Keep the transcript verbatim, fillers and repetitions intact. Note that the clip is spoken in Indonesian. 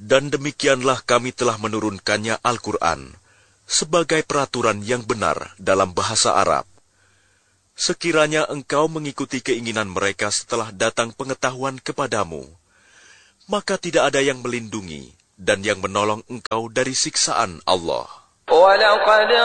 Dan demikianlah kami telah menurunkannya Al-Quran sebagai peraturan yang benar dalam bahasa Arab. Sekiranya engkau mengikuti keinginan mereka setelah datang pengetahuan kepadamu, maka tidak ada yang melindungi dan yang menolong engkau dari siksaan Allah. وَلَقَدْ